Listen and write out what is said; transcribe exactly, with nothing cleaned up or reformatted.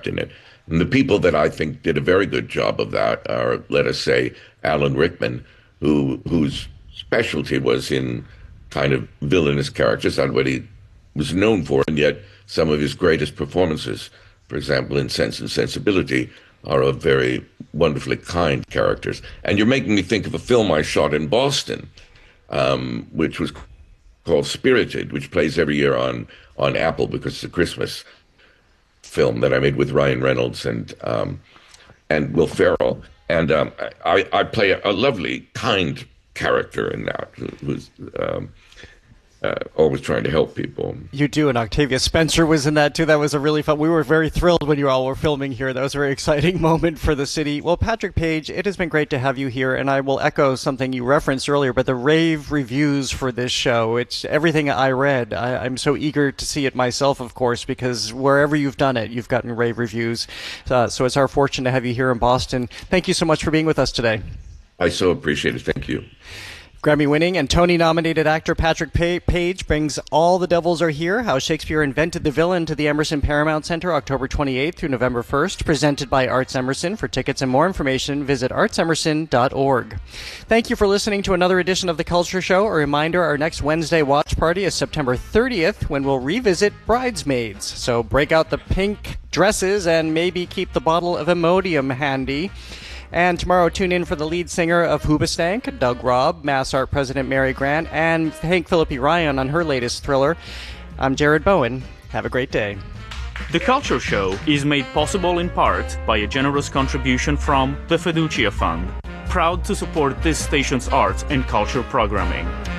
trapped in it. And the people that I think did a very good job of that are, let us say, Alan Rickman, who whose specialty was in kind of villainous characters, and what he was known for, and yet some of his greatest performances, for example, in Sense and Sensibility, are of very wonderfully kind characters. And you're making me think of a film I shot in Boston, um, which was called Spirited, which plays every year on, on Apple because it's a Christmas film that I made with Ryan Reynolds and um, and Will Ferrell. And um, I, I play a, a lovely, kind character in that, who, who's um, uh, always trying to help people. You do, and Octavia Spencer was in that too. That was a really fun. We were very thrilled when you all were filming here. That was a very exciting moment for the city. Well, Patrick Page, it has been great to have you here, and I will echo something you referenced earlier, but the rave reviews for this show, it's everything I read. I, I'm so eager to see it myself, of course, because wherever you've done it, you've gotten rave reviews. Uh, so it's our fortune to have you here in Boston. Thank you so much for being with us today. I so appreciate it. Thank you. Grammy-winning and Tony-nominated actor Patrick Page brings All the Devils Are Here, How Shakespeare Invented the Villain, to the Emerson Paramount Center October twenty-eighth through November first, presented by Arts Emerson. For tickets and more information, visit arts emerson dot org. Thank you for listening to another edition of The Culture Show. A reminder, our next Wednesday watch party is September thirtieth, when we'll revisit Bridesmaids. So break out the pink dresses and maybe keep the bottle of Imodium handy. And tomorrow, tune in for the lead singer of Hoobastank, Doug Robb, Mass Art President Mary Grant, and Hank Philippi Ryan on her latest thriller. I'm Jared Bowen. Have a great day. The Culture Show is made possible in part by a generous contribution from the Fiducia Fund, proud to support this station's arts and culture programming.